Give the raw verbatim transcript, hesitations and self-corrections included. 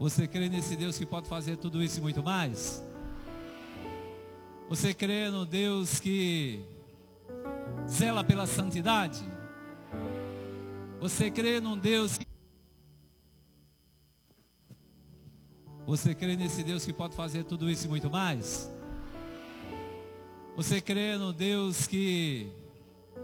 Você crê nesse Deus que pode fazer tudo isso e muito mais? Você crê no Deus que zela pela santidade? Você crê num Deus que... Você crê nesse Deus que pode fazer tudo isso e muito mais? Você crê no Deus que